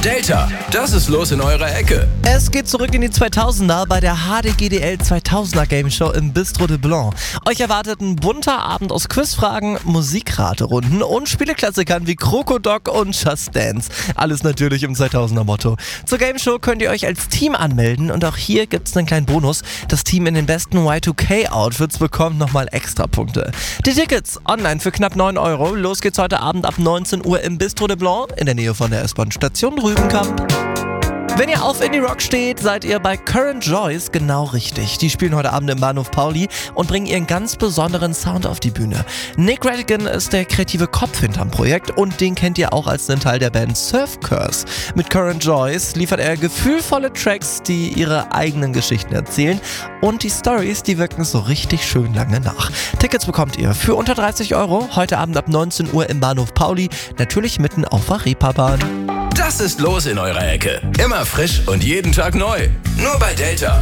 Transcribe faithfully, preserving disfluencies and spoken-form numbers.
Delta, das ist los in eurer Ecke. Es geht zurück in die zweitausender bei der H D G D L zweitausender Game Show im Bistro de Blanc. Euch erwartet ein bunter Abend aus Quizfragen, Musikraterunden und Spieleklassikern wie Krokodok und Just Dance. Alles natürlich im zweitausender Motto. Zur Game Show könnt ihr euch als Team anmelden und auch hier gibt's einen kleinen Bonus. Das Team in den besten Y zwei K Outfits bekommt nochmal extra Punkte. Die Tickets online für knapp neun Euro. Los geht's heute Abend ab neunzehn Uhr im Bistro de Blanc in der Nähe von der S-Bahn-Station Rübenkamp. Wenn ihr auf Indie-Rock steht, seid ihr bei Current Joys genau richtig. Die spielen heute Abend im Bahnhof Pauli und bringen ihren ganz besonderen Sound auf die Bühne. Nick Radigan ist der kreative Kopf hinterm Projekt und den kennt ihr auch als einen Teil der Band Surf Curse. Mit Current Joys liefert er gefühlvolle Tracks, die ihre eigenen Geschichten erzählen und die Stories, die wirken so richtig schön lange nach. Tickets bekommt ihr für unter dreißig Euro heute Abend ab neunzehn Uhr im Bahnhof Pauli, natürlich mitten auf der Reeperbahn. Das ist los in eurer Ecke. Immer frisch und jeden Tag neu. Nur bei Delta.